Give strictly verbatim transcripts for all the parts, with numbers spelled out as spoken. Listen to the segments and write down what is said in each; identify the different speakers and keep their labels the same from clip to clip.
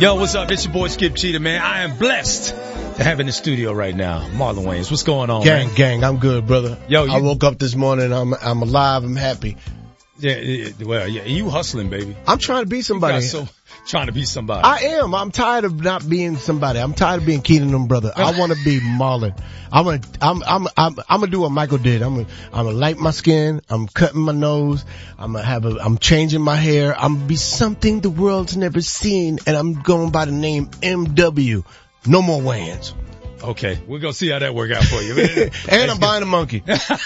Speaker 1: Yo, what's up? It's your boy Skip Cheetah, man. I am blessed to have in the studio right now Marlon Wayans. What's going on,
Speaker 2: gang,
Speaker 1: man?
Speaker 2: Gang, I'm good, brother.
Speaker 1: Yo, you,
Speaker 2: I woke up this morning. I'm I'm alive. I'm happy.
Speaker 1: Yeah, yeah, well, yeah, you hustling, baby.
Speaker 2: I'm trying to be somebody.
Speaker 1: You got so trying to be somebody.
Speaker 2: I am. I'm tired of not being somebody. I'm tired of being Keenan and brother. I want to be Marlon. I'm gonna, I'm, I'm, I'm, I'm gonna do what Michael did. I'm gonna, I'm gonna light my skin. I'm cutting my nose. I'm gonna have a, I'm changing my hair. I'm gonna be something the world's never seen, and I'm going by the name M W. No more Wayans.
Speaker 1: Okay, we're gonna see how that work out for you.
Speaker 2: And I'm buying a monkey.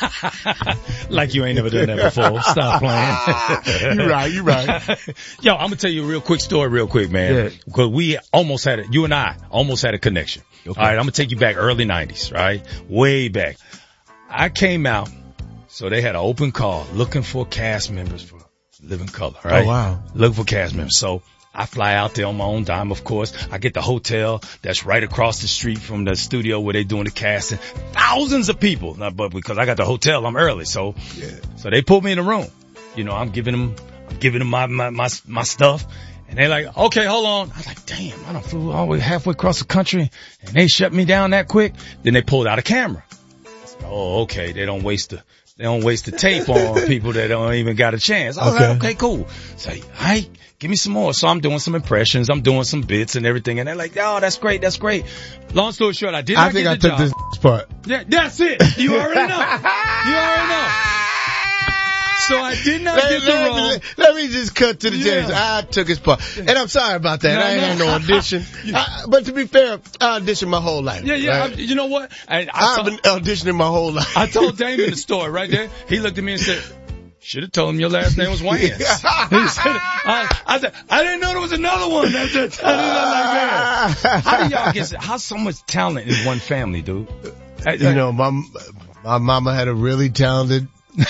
Speaker 1: Like you ain't never done that before. Stop playing.
Speaker 2: You right, you right.
Speaker 1: Yo, I'm gonna tell you a real quick story real quick, man.
Speaker 2: Yeah.
Speaker 1: Because we almost had it, you and I almost had a connection.
Speaker 2: Okay.
Speaker 1: All right, I'm gonna take you back early nineties, right? Way back. I came out, so they had an open call looking for cast members for Living Color, right?
Speaker 2: Oh, wow.
Speaker 1: Looking for cast members. So I fly out there on my own dime, of course. I get the hotel that's right across the street from the studio where they doing the casting. Thousands of people. Now, but because I got the hotel, I'm early. So,
Speaker 2: Yeah.
Speaker 1: so they put me in the room. You know, I'm giving them, I'm giving them my, my, my, my stuff. And they're like, okay, hold on. I was like, damn, I done flew all the way halfway across the country and they shut me down that quick. Then they pulled out a camera. I said, oh, okay. They don't waste the, they don't waste the tape on people that don't even got a chance. I was
Speaker 2: Okay.
Speaker 1: like, okay, cool. Say, all right, give me some more. So I'm doing some impressions. I'm doing some bits and everything. And they're like, oh, that's great. That's great. Long story short, I did not
Speaker 2: I think
Speaker 1: get
Speaker 2: I
Speaker 1: the
Speaker 2: took
Speaker 1: job.
Speaker 2: this part.
Speaker 1: Yeah, that's it. You already know. You already know. So I did not
Speaker 2: Let,
Speaker 1: get the
Speaker 2: let,
Speaker 1: role.
Speaker 2: let, let me just cut to the
Speaker 1: Yeah.
Speaker 2: chase. I took his part. And I'm sorry about that.
Speaker 1: No,
Speaker 2: I ain't
Speaker 1: no.
Speaker 2: had no audition. I, but to be fair, I auditioned my whole life.
Speaker 1: Yeah, yeah.
Speaker 2: Right?
Speaker 1: I, you know what? I, I,
Speaker 2: I've
Speaker 1: told,
Speaker 2: been auditioning my whole life.
Speaker 1: I told Damon the story right there. He looked at me and said, should have told him your last name was Wayans. He said, I, I said, I didn't know there was another one. That's just, I didn't know like that. How do y'all get, how's so much talent in one family, dude?
Speaker 2: You know, my, my mama had a really talented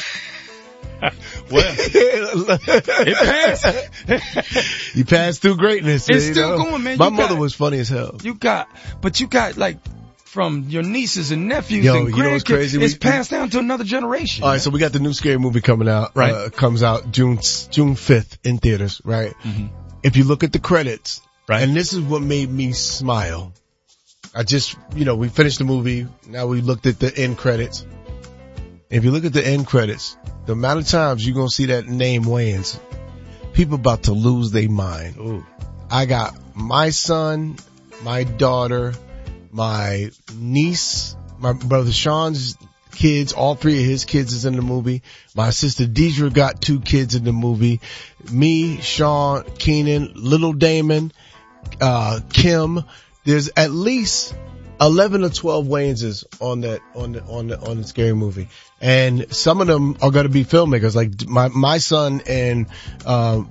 Speaker 1: well, it passed.
Speaker 2: You passed through greatness.
Speaker 1: It's
Speaker 2: you
Speaker 1: still
Speaker 2: know?
Speaker 1: going, man.
Speaker 2: My
Speaker 1: You
Speaker 2: mother
Speaker 1: got-
Speaker 2: was funny as hell.
Speaker 1: You got, but you got like from your nieces and nephews
Speaker 2: Yo,
Speaker 1: and
Speaker 2: you know what's
Speaker 1: grandkids.
Speaker 2: crazy?
Speaker 1: It's
Speaker 2: We-
Speaker 1: passed down to another generation.
Speaker 2: All right, so we got the new scary movie coming out.
Speaker 1: Right.
Speaker 2: Uh, comes out June June fifth in theaters. Right.
Speaker 1: Mhm.
Speaker 2: If you look at the credits,
Speaker 1: Right.
Speaker 2: and this is what made me smile. I just, you know, we finished the movie. Now we looked at the end credits. If you look at the end credits, the amount of times you're going to see that name Wayans, people about to lose their mind.
Speaker 1: Ooh.
Speaker 2: I got my son, my daughter, my niece, my brother Sean's kids, all three of his kids is in the movie. My sister Deidre got two kids in the movie. Me, Sean, Keenan, little Damon, uh, Kim. There's at least eleven or twelve Wayanses on that, on the, on the, on the scary movie. And some of them are going to be filmmakers. Like my, my son and, um,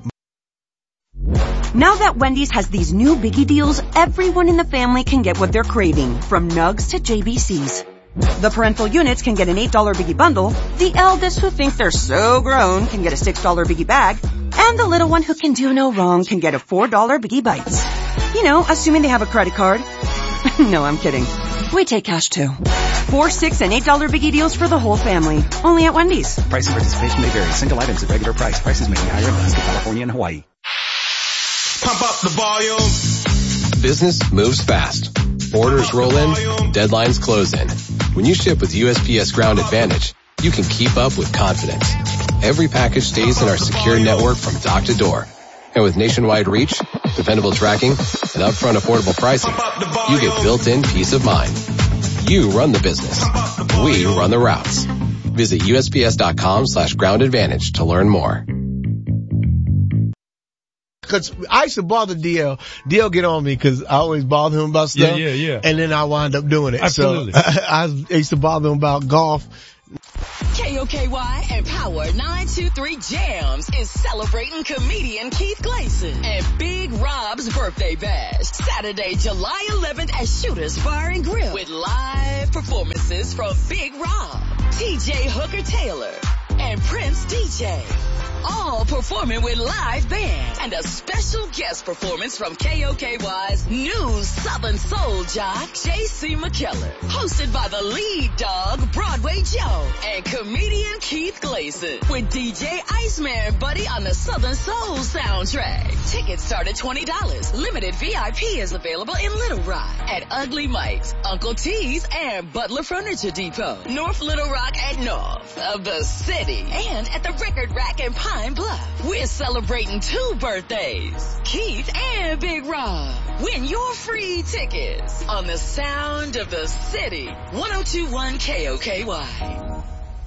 Speaker 3: Now that Wendy's has these new biggie deals, everyone in the family can get what they're craving, from nugs to J B Cs. The parental units can get an eight dollar biggie bundle, the eldest who thinks they're so grown can get a six dollar biggie bag, and the little one who can do no wrong can get a four dollar biggie bites. You know, assuming they have a credit card. No, I'm kidding. We take cash too. Four, six, and eight dollar biggie deals for the whole family. Only at Wendy's.
Speaker 4: Price and participation may vary. Single items at regular price. Prices may be higher in Alaska, California, and Hawaii.
Speaker 5: Pump up the volume.
Speaker 6: Business moves fast. Orders roll in, deadlines close in. When you ship with U S P S Ground Advantage, you can keep up with confidence. Every package stays in our secure network from dock to door. And with nationwide reach, dependable tracking, and upfront affordable pricing, you get built-in peace of mind. You run the business. We run the routes. Visit USPS.com slash ground advantage to learn more.
Speaker 2: Cause I used to bother D L. D L get on me cause I always bother him about stuff.
Speaker 1: Yeah, yeah, yeah.
Speaker 2: And then I wind up doing it.
Speaker 1: Absolutely.
Speaker 2: So I, I used to bother him about golf.
Speaker 7: K O K Y and Power nine two three Jams is celebrating comedian Keith Gleason and Big Rob's birthday bash. Saturday, July eleventh at Shooters Bar and Grill with live performances from Big Rob, T J Hooker Taylor, and Prince D J. all performing with live bands and a special guest performance from K O K Y's new Southern Soul jock, J C McKellar, hosted by the lead dog, Broadway Joe, and comedian Keith Gleason, with D J Iceman Buddy on the Southern Soul soundtrack. Tickets start at twenty dollars. Limited V I P is available in Little Rock, at Ugly Mike's, Uncle T's, and Butler Furniture Depot, North Little Rock and north of the city, and at the Record Rack in Pine Bluff. We're celebrating two birthdays, Keith and Big Rob. Win your free tickets on the sound of the city. one oh two point one K O K Y.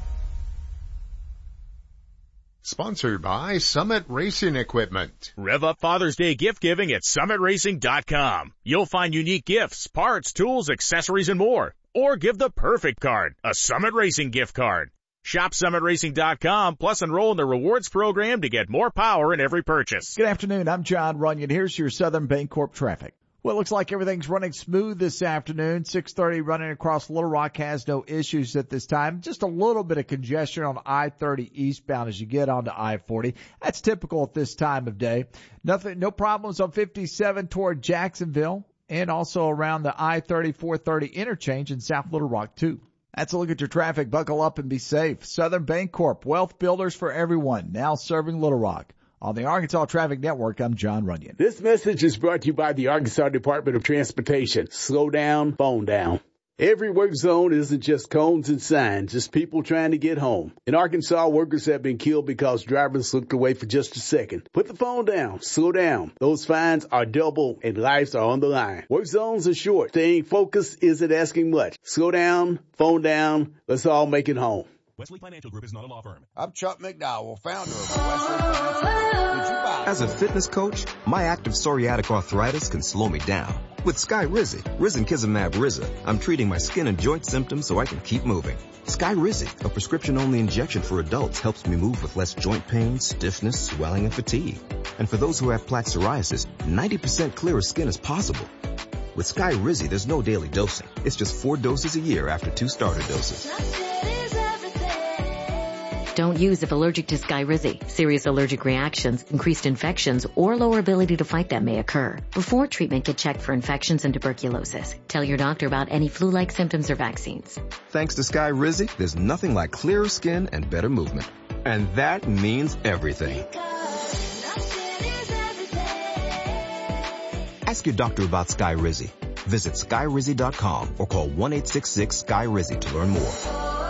Speaker 8: Sponsored by Summit Racing Equipment.
Speaker 9: Rev up Father's Day gift giving at summit racing dot com. You'll find unique gifts, parts, tools, accessories, and more. Or give the perfect card, a Summit Racing gift card. Shop summit racing dot com, plus enroll in the rewards program to get more power in every purchase.
Speaker 10: Good afternoon. I'm John Runyon. Here's your Southern Bancorp traffic. Well, it looks like everything's running smooth this afternoon. six thirty running across Little Rock has no issues at this time. Just a little bit of congestion on I thirty eastbound as you get onto I forty. That's typical at this time of day. Nothing, no problems on fifty-seven toward Jacksonville and also around the I thirty four thirty interchange in South Little Rock too. That's a look at your traffic. Buckle up and be safe. Southern Bancorp, wealth builders for everyone, now serving Little Rock. On the Arkansas Traffic Network, I'm John Runyon.
Speaker 11: This message is brought to you by the Arkansas Department of Transportation. Slow down, phone down. Every work zone isn't just cones and signs, just people trying to get home. In Arkansas, workers have been killed because drivers looked away for just a second. Put the phone down. Slow down. Those fines are double and lives are on the line. Work zones are short. Staying focused isn't asking much. Slow down, phone down. Let's all make it home.
Speaker 12: Wesley Financial Group is not a law firm.
Speaker 13: I'm Chuck McDowell, founder of Wesley Financial Group. Did you buy it?
Speaker 14: As a fitness coach, my active psoriatic arthritis can slow me down. With Skyrizi, Risankizumab Riza, I'm treating my skin and joint symptoms so I can keep moving. Skyrizi, a prescription-only injection for adults, helps me move with less joint pain, stiffness, swelling, and fatigue. And for those who have plaque psoriasis, ninety percent clearer skin is possible. With Skyrizi, there's no daily dosing. It's just four doses a year after two starter doses.
Speaker 15: Don't use if allergic to Skyrizi. Serious allergic reactions, increased infections, or lower ability to fight them may occur. Before treatment, get checked for infections and tuberculosis. Tell your doctor about any flu-like symptoms or vaccines.
Speaker 14: Thanks to Skyrizi, there's nothing like clearer skin and better movement. And that means everything. Ask your doctor about Skyrizi. Visit skyrizi dot com or call one eight six six Skyrizi to learn more.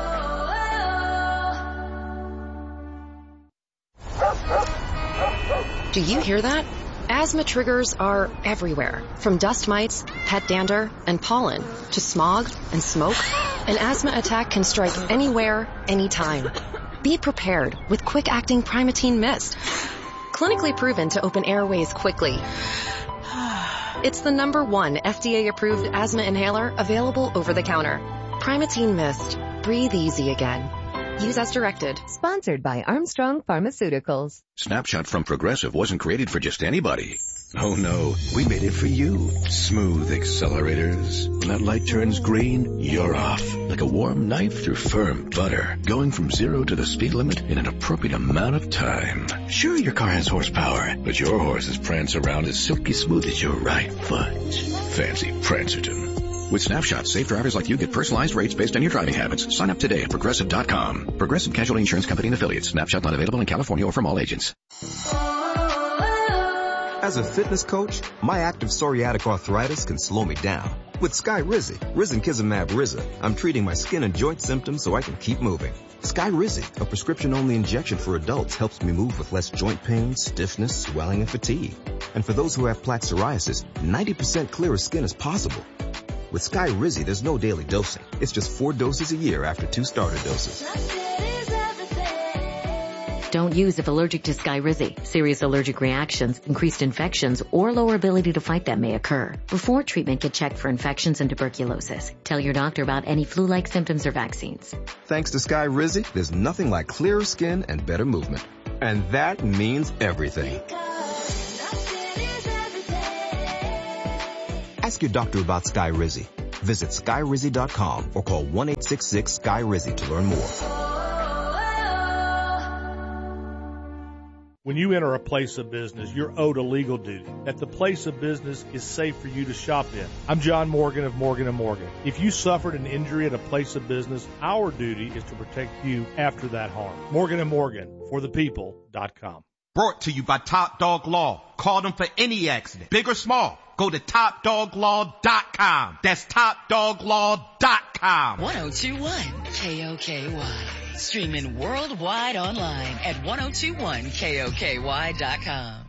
Speaker 16: Do you hear that? Asthma triggers are everywhere, from dust mites, pet dander, and pollen, to smog and smoke. An asthma attack can strike anywhere, anytime. Be prepared with quick-acting Primatene Mist. Clinically proven to open airways quickly. It's the number one F D A-approved asthma inhaler available over the counter. Primatene Mist. Breathe easy again. Use as directed.
Speaker 17: Sponsored by Armstrong Pharmaceuticals.
Speaker 18: Snapshot from Progressive wasn't created for just anybody. Oh no, we made it for you. Smooth accelerators. When that light turns green, you're off. Like a warm knife through firm butter. Going from zero to the speed limit in an appropriate amount of time. Sure, your car has horsepower, but your horses prance around as silky smooth as your right foot. Fancy Prancerton. With Snapshot, safe drivers like you get personalized rates based on your driving habits. Sign up today at Progressive dot com. Progressive Casualty Insurance Company and Affiliates. Snapshot not available in California or from all agents.
Speaker 14: As a fitness coach, my active psoriatic arthritis can slow me down. With Skyrizi, Risankizumab Riza, I'm treating my skin and joint symptoms so I can keep moving. Skyrizi, a prescription-only injection for adults, helps me move with less joint pain, stiffness, swelling, and fatigue. And for those who have plaque psoriasis, ninety percent clearer skin is possible. With Skyrizi, there's no daily dosing. It's just four doses a year after two starter doses.
Speaker 15: Don't use if allergic to Skyrizi. Serious allergic reactions, increased infections, or lower ability to fight them may occur. Before treatment, get checked for infections and tuberculosis. Tell your doctor about any flu-like symptoms or vaccines.
Speaker 14: Thanks to Skyrizi, there's nothing like clearer skin and better movement. And that means everything. Ask your doctor about Skyrizi. Visit skyrizi dot com or call one eight six six Skyrizi to learn more.
Speaker 19: When you enter a place of business, you're owed a legal duty that the place of business is safe for you to shop in. I'm John Morgan of Morgan and Morgan. If you suffered an injury at a place of business, our duty is to protect you after that harm. Morgan and Morgan, for the people dot com.
Speaker 5: Brought to you by Top Dog Law. Call them for any accident, big or small. Go to top dog law dot com. That's top dog law dot com.
Speaker 7: ten twenty-one K O K Y. Streaming worldwide online at ten twenty-one K O K Y dot com.